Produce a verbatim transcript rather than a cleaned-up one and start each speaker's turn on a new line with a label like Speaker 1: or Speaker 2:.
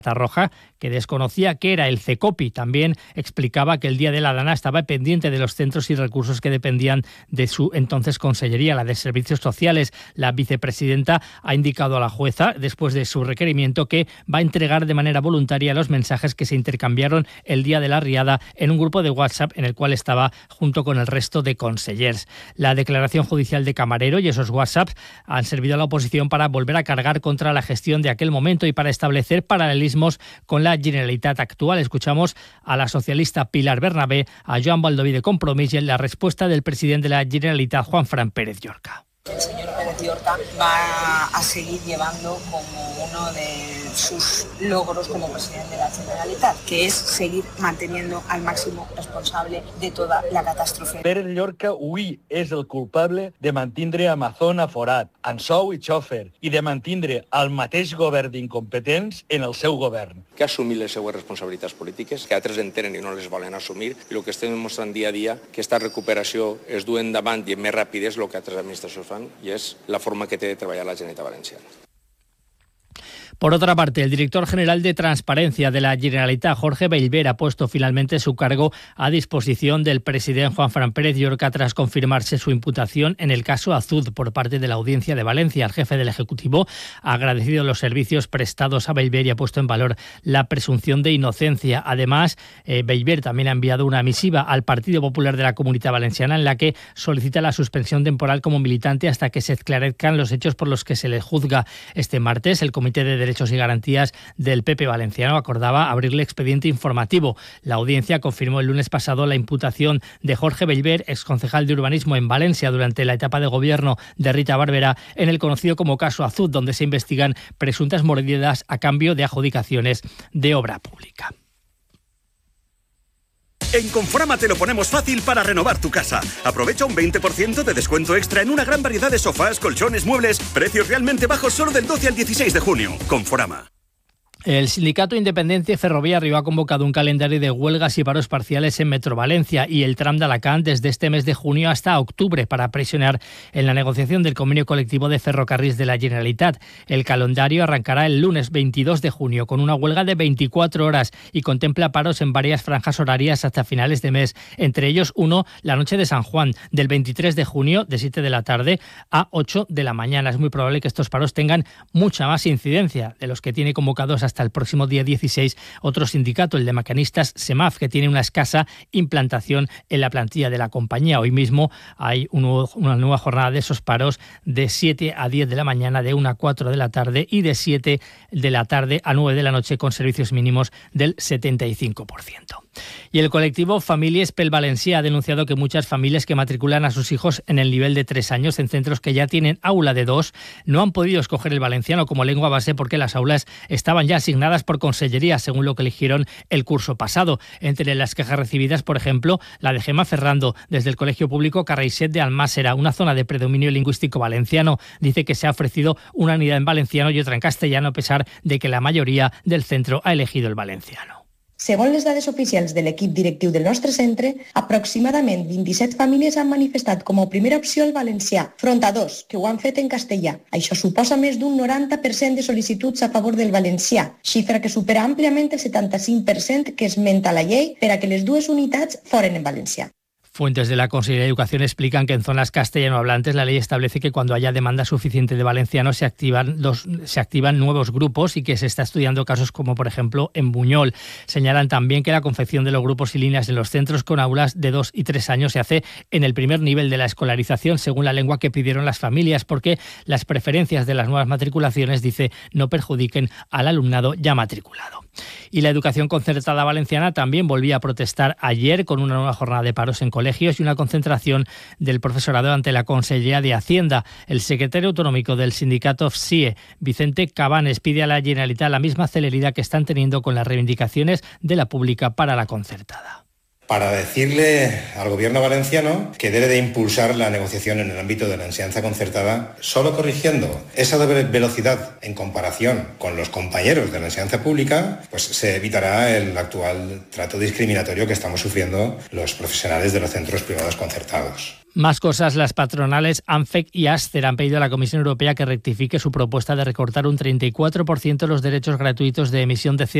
Speaker 1: Roja, que desconocía qué era el CECOPI. También explicaba que el Día de la Dana estaba pendiente de los centros y recursos que dependían de su entonces consellería, la de Servicios Sociales. La vicepresidenta ha indicado a la jueza, después de su requerimiento, que va a entregar de manera voluntaria los mensajes que se intercambiaron el día de la riada en un grupo de WhatsApp en el cual estaba junto con el resto de consellers. La declaración judicial de Camarero y esos WhatsApps han servido a la oposición para volver a cargar contra la gestión de aquel momento y para establecer paralelismos con la Generalitat actual. Escuchamos a la socialista Pilar Bernabé, a Joan Baldoví de Compromís y en la respuesta del presidente de la Generalitat, Juanfran Pérez Llorca.
Speaker 2: El señor Pérez Llorca va a seguir llevando como uno de sus logros como presidente de la Generalitat, que es seguir manteniendo al máximo responsable de toda la catástrofe.
Speaker 3: Pérez Llorca avui és el culpable de mantindre Amazon aforat, Ansou i Xòfer, i de mantindre el mateix govern d'incompetents en el seu govern.
Speaker 4: Que assumir les seues responsabilitats polítiques, que altres en tenen i no les volen assumir, i el que estem demostrant dia a dia, que aquesta recuperació es du endavant i més ràpid és el que altres administracions fan, i és la forma que té de treballar la Generalitat Valenciana.
Speaker 1: Por otra parte, el director general de Transparencia de la Generalitat, Jorge Bellver, ha puesto finalmente su cargo a disposición del presidente Juanfran Pérez Llorca tras confirmarse su imputación en el caso Azud por parte de la Audiencia de Valencia. El jefe del Ejecutivo ha agradecido los servicios prestados a Bellver y ha puesto en valor la presunción de inocencia. Además, eh, Bellver también ha enviado una misiva al Partido Popular de la Comunitat Valenciana en la que solicita la suspensión temporal como militante hasta que se esclarezcan los hechos por los que se le juzga. Este martes, el Comité de Derechos y Garantías del P P valenciano acordaba abrirle expediente informativo. La audiencia confirmó el lunes pasado la imputación de Jorge Bellver, exconcejal de urbanismo en Valencia durante la etapa de gobierno de Rita Barberá, en el conocido como caso Azud, donde se investigan presuntas mordidas a cambio de adjudicaciones de obra pública.
Speaker 5: En Conforama te lo ponemos fácil para renovar tu casa. Aprovecha un veinte por ciento de descuento extra en una gran variedad de sofás, colchones, muebles, precios realmente bajos solo del doce al dieciséis de junio. Conforama.
Speaker 1: El Sindicato Independiente Ferroviario ha convocado un calendario de huelgas y paros parciales en Metro Valencia y el tram de Alacant desde este mes de junio hasta octubre para presionar en la negociación del convenio colectivo de ferrocarriles de la Generalitat. El calendario arrancará el lunes veintidós de junio con una huelga de veinticuatro horas y contempla paros en varias franjas horarias hasta finales de mes, entre ellos uno la noche de San Juan, del veintitrés de junio de siete de la tarde a ocho de la mañana. Es muy probable que estos paros tengan mucha más incidencia de los que tiene convocados hasta hasta el próximo día dieciséis otro sindicato, el de maquinistas SEMAF, que tiene una escasa implantación en la plantilla de la compañía. Hoy mismo hay un nuevo, una nueva jornada de esos paros de siete a diez de la mañana, de una a cuatro de la tarde y de siete de la tarde a nueve de la noche con servicios mínimos del setenta y cinco por ciento. Y el colectivo Famílies pel Valencià ha denunciado que muchas familias que matriculan a sus hijos en el nivel de tres años en centros que ya tienen aula de dos no han podido escoger el valenciano como lengua base porque las aulas estaban ya asignadas por consellería, según lo que eligieron el curso pasado. Entre las quejas recibidas, por ejemplo, la de Gemma Ferrando, desde el Colegio Público Carraixet de Almàssera, una zona de predominio lingüístico valenciano. Dice que se ha ofrecido una unidad en valenciano y otra en castellano, a pesar de que la mayoría del centro ha elegido el valenciano.
Speaker 6: Segons les dades oficials de l'equip directiu del nostre centre, aproximadament vint-i-set famílies han manifestat com a primera opció el valencià, front a dos, que ho han fet en castellà. Això suposa més d'un noranta per cent de sol·licituds a favor del valencià, xifra que supera àmpliament el setanta-cinc per cent que esmenta la llei per a que les dues unitats foren en valencià.
Speaker 1: Fuentes de la Consellería de Educación explican que en zonas castellanohablantes la ley establece que cuando haya demanda suficiente de valenciano se activan, dos, se activan nuevos grupos y que se está estudiando casos como, por ejemplo, en Buñol. Señalan también que la confección de los grupos y líneas en los centros con aulas de dos y tres años se hace en el primer nivel de la escolarización, según la lengua que pidieron las familias, porque las preferencias de las nuevas matriculaciones, dice, no perjudiquen al alumnado ya matriculado. Y la educación concertada valenciana también volvía a protestar ayer con una nueva jornada de paros en colegios y una concentración del profesorado ante la Consellería de Hacienda. El secretario autonómico del sindicato F S I E, Vicente Cabanes, pide a la Generalitat la misma celeridad que están teniendo con las reivindicaciones de la pública para la concertada.
Speaker 7: para decirle al gobierno valenciano que debe de impulsar la negociación en el ámbito de la enseñanza concertada, solo corrigiendo esa doble velocidad en comparación con los compañeros de la enseñanza pública, pues se evitará el actual trato discriminatorio que estamos sufriendo los profesionales de los centros privados concertados.
Speaker 1: Más cosas, las patronales ANFEC y Aster han pedido a la Comisión Europea que rectifique su propuesta de recortar un treinta y cuatro por ciento los derechos gratuitos de emisión de C O dos